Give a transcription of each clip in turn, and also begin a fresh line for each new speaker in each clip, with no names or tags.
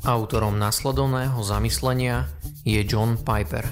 Autorom nasledovného zamyslenia je John Piper.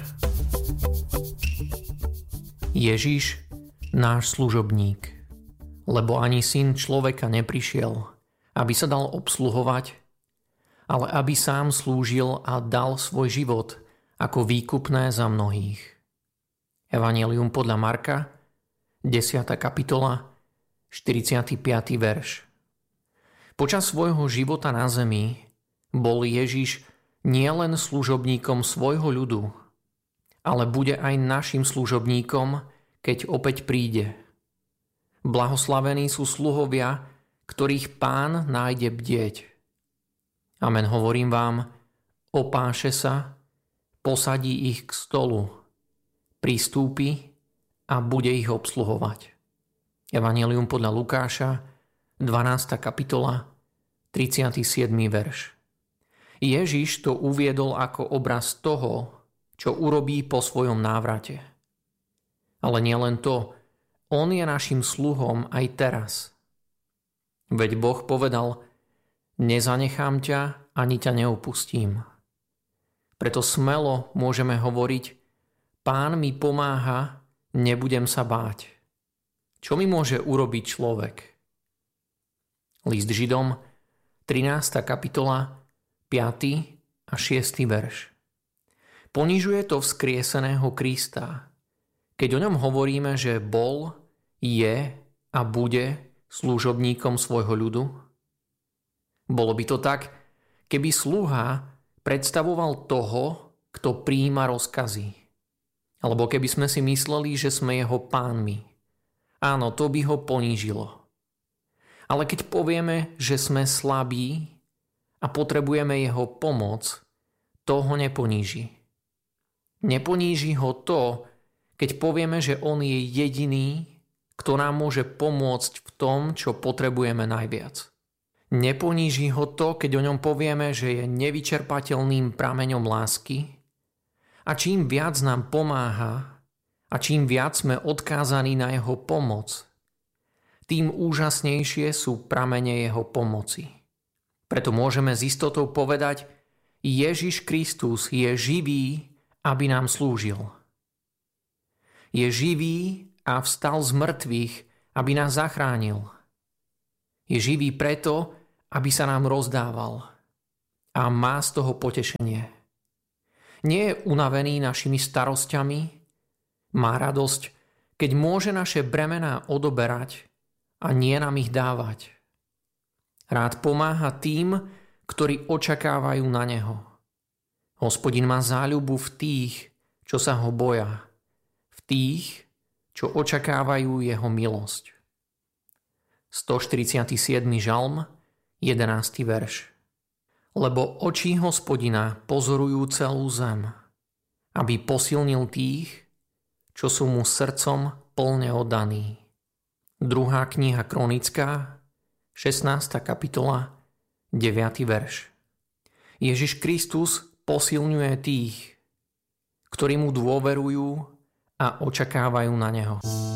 Ježiš, náš služobník, lebo ani syn človeka neprišiel, aby sa dal obsluhovať, ale aby sám slúžil a dal svoj život ako výkupné za mnohých. Evanjelium podľa Marka, 10. kapitola, 45. verš. Počas svojho života na zemi bol Ježiš nielen služobníkom svojho ľudu, ale bude aj našim služobníkom, keď opäť príde. Blahoslavení sú sluhovia, ktorých Pán nájde bdieť. Amen, hovorím vám, opáše sa, posadí ich k stolu, pristúpi a bude ich obsluhovať. Evanjelium podľa Lukáša, 12. kapitola, 37. verš. Ježiš to uviedol ako obraz toho, čo urobí po svojom návrate. Ale nielen to, on je našim sluhom aj teraz. Veď Boh povedal, nezanechám ťa ani ťa neopustím. Preto smelo môžeme hovoriť, Pán mi pomáha, nebudem sa báť. Čo mi môže urobiť človek? List Židom, 13. kapitola, 5. a 6. verš. Ponižuje to vzkrieseného Krista, keď o ňom hovoríme, že bol, je a bude služobníkom svojho ľudu? Bolo by to tak, keby sluha predstavoval toho, kto prijíma rozkazy. Alebo keby sme si mysleli, že sme jeho pánmi. Áno, to by ho ponížilo. Ale keď povieme, že sme slabí a potrebujeme jeho pomoc, to ho neponíži. Neponíži ho to, keď povieme, že on je jediný, kto nám môže pomôcť v tom, čo potrebujeme najviac. Neponíži ho to, keď o ňom povieme, že je nevyčerpateľným prameňom lásky a čím viac nám pomáha a čím viac sme odkázaní na jeho pomoc, tým úžasnejšie sú pramene jeho pomoci. Preto môžeme s istotou povedať, Ježiš Kristus je živý, aby nám slúžil. Je živý a vstal z mŕtvych, aby nás zachránil. Je živý preto, aby sa nám rozdával. A má z toho potešenie. Nie je unavený našimi starosťami, má radosť, keď môže naše bremená odoberať a nie nám ich dávať. Rád pomáha tým, ktorí očakávajú na neho. Hospodin má záľubu v tých, čo sa ho boja, v tých, čo očakávajú jeho milosť. 147. žalm, 11. verš. Lebo oči Hospodina pozorujú celú zem, aby posilnil tých, čo sú mu srdcom plne oddaní. 2. kniha Kronická, 16. kapitola, 9. verš. Ježiš Kristus posilňuje tých, ktorí mu dôverujú a očakávajú na neho.